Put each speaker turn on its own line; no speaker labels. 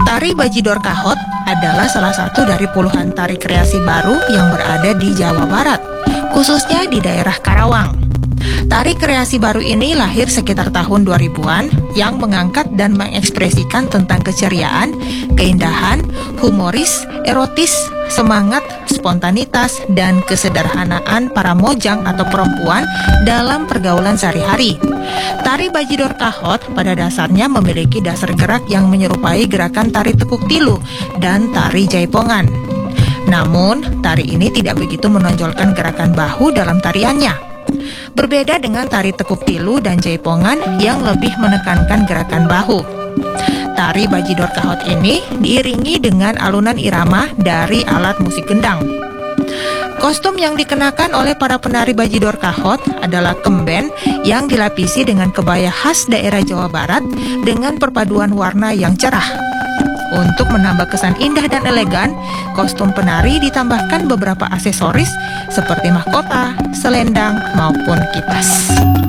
Tari Bajidor Kahot adalah salah satu dari puluhan tari kreasi baru yang berada di Jawa Barat, khususnya di daerah Karawang. Tari kreasi baru ini lahir sekitar tahun 2000-an yang mengangkat dan mengekspresikan tentang keceriaan, keindahan, humoris, erotis, semangat, spontanitas, dan kesederhanaan para mojang atau perempuan dalam pergaulan sehari-hari. Tari Bajidor Kahot pada dasarnya memiliki dasar gerak yang menyerupai gerakan tari tekuk tilu dan tari jaipongan. Namun, tari ini tidak begitu menonjolkan gerakan bahu dalam tariannya. Berbeda dengan tari tekuk tilu dan jaipongan yang lebih menekankan gerakan bahu. Tari Bajidor Kahot ini diiringi dengan alunan irama dari alat musik gendang. Kostum yang dikenakan oleh para penari Bajidor Kahot adalah kemben yang dilapisi dengan kebaya khas daerah Jawa Barat dengan perpaduan warna yang cerah. Untuk menambah kesan indah dan elegan, kostum penari ditambahkan beberapa aksesoris seperti mahkota, selendang, maupun kipas.